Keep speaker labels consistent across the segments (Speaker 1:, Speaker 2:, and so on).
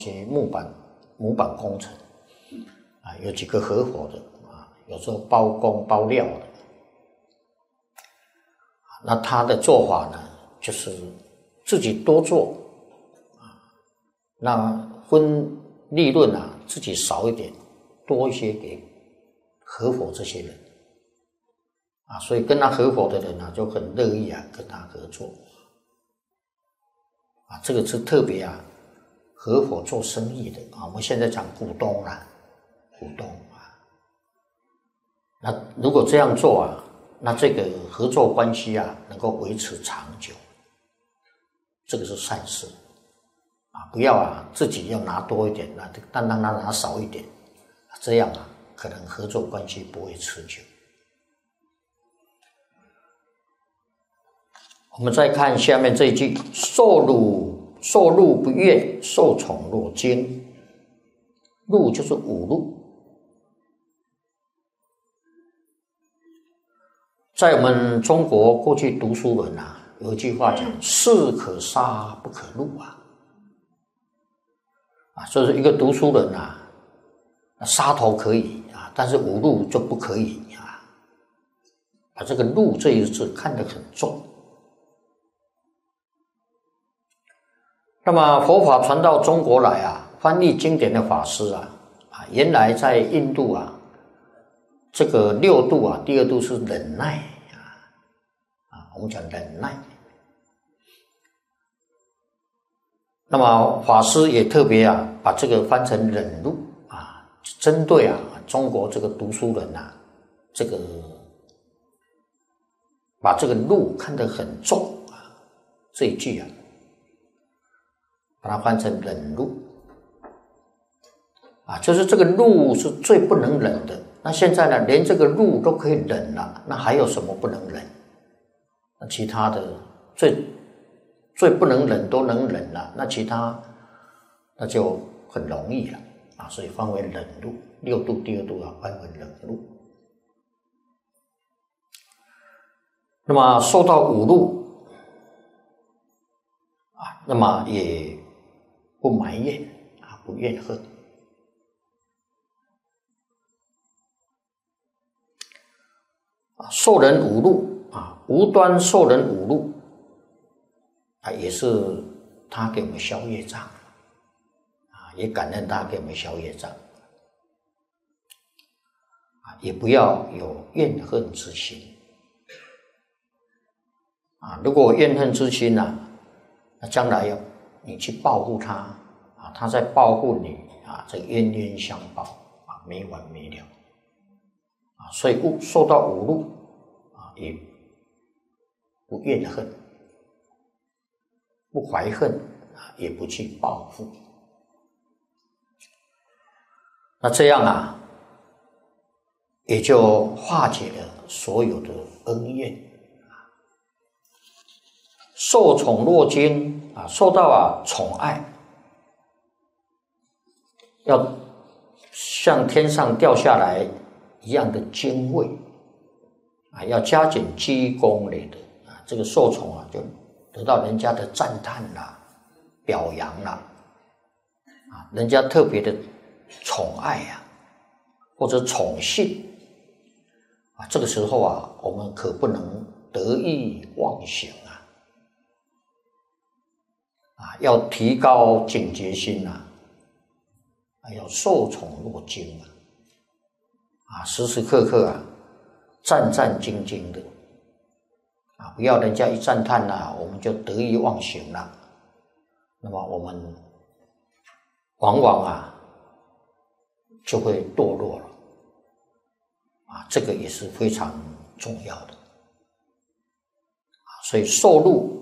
Speaker 1: 些模板工程有几个合伙的有时候包工包料的那他的做法呢，就是自己多做那分利润自己少一点，多一些给合伙这些人所以跟他合伙的人就很乐意跟他合作这个是特别合伙做生意的我们现在讲股东那如果这样做那这个合作关系能够维持长久，这个是善事不要自己要拿多一点但让他拿少一点，这样可能合作关系不会持久。我们再看下面这一句，受禄不怨，受宠若惊。禄就是五禄，在我们中国过去读书人有一句话讲士可杀不可辱所以说一个读书人杀头可以但是五禄就不可以把这个禄这一个字看得很重。那么佛法传到中国来翻译经典的法师原来在印度这个六度第二度是忍耐我们讲忍耐。那么法师也特别把这个翻成忍辱针对中国这个读书人这个把这个禄看得很重这一句把它翻成忍辱就是这个禄是最不能忍的。那现在呢，连这个禄都可以忍了，那还有什么不能忍？那其他的最不能忍都能忍了，那其他那就很容易了所以翻为忍辱，六度第二度翻为忍辱。那么受到五禄那么也不埋怨不怨恨受人五禄无端受人五禄也是他给我们消业障也感恩他给我们消业障也不要有怨恨之心如果有怨恨之心那将来你去报复他他在报复你这冤冤相报没完没了所以受到五禄也不怨恨不怀恨也不去报复那这样也就化解了所有的恩怨受宠若惊受到宠爱要像天上掉下来一样的敬畏要加紧积功累德这个受宠就得到人家的赞叹表扬人家特别的宠爱或者宠幸这个时候我们可不能得意忘形要提高警觉心要受宠若惊时时刻刻战战兢兢的不要人家一赞叹我们就得意忘形了，那么我们往往就会堕落了这个也是非常重要的所以受禄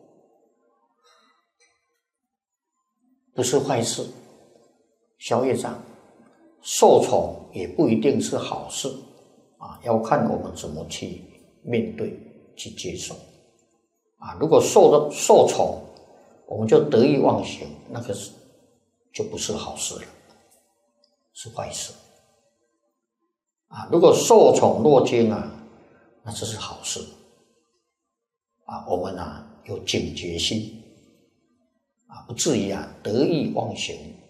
Speaker 1: 不是坏事，消业障，受宠也不一定是好事要看我们怎么去面对去接受如果受宠我们就得意忘形，那个就不是好事了，是坏事如果受宠若惊那这是好事我们有警觉心不至于得意忘形